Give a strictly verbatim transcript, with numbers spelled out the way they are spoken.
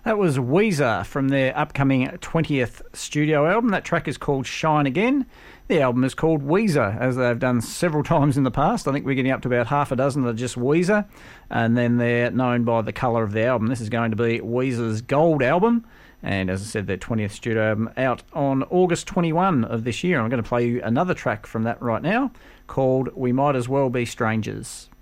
That was Weezer from their upcoming twentieth studio album. That track is called Shine Again. The album is called Weezer, as they've done several times in the past. I think we're getting up to about half a dozen that are just Weezer, and then they're known by the colour of the album. This is going to be Weezer's Gold album, and as I said, their twentieth studio album out on August twenty-first of this year. I'm going to play you another track from that right now called We Might As Well Be Strangers.